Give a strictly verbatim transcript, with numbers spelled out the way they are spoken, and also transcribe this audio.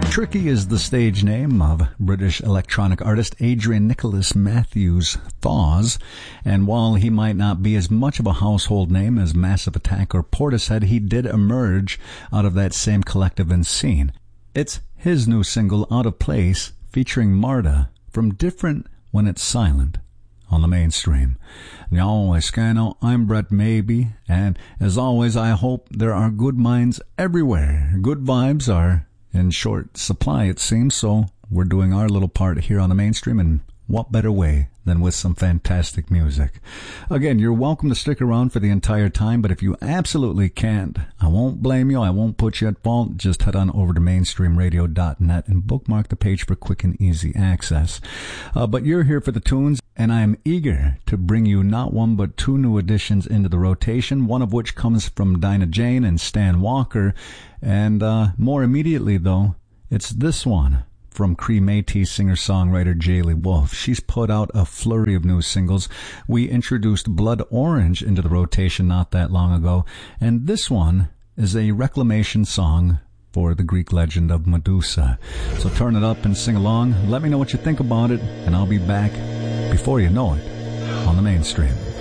Tricky is the stage name of British electronic artist Adrian Nicholas Matthews Thaws, and while he might not be as much of a household name as Massive Attack or Portishead, he did emerge out of that same collective and scene. It's his new single, Out of Place, featuring Marta from Different When It's Silent on the Mainstream. Now, Scano, I'm Brett Maybe, and as always, I hope there are good minds everywhere. Good vibes are in short supply, it seems, so we're doing our little part here on the Mainstream, and what better way than with some fantastic music. Again, you're welcome to stick around for the entire time, but if you absolutely can't, I won't blame you, I won't put you at fault. Just head on over to mainstream radio dot net and bookmark the page for quick and easy access. Uh, but you're here for the tunes, and I am eager to bring you not one but two new additions into the rotation, one of which comes from Dinah Jane and Stan Walker, and uh, more immediately, though, it's this one from Cree Métis singer-songwriter Jaylee Wolf. She's put out a flurry of new singles. We introduced Blood Orange into the rotation not that long ago, and this one is a reclamation song for the Greek legend of Medusa. So turn it up and sing along. Let me know what you think about it, and I'll be back before you know it on the Mainstream.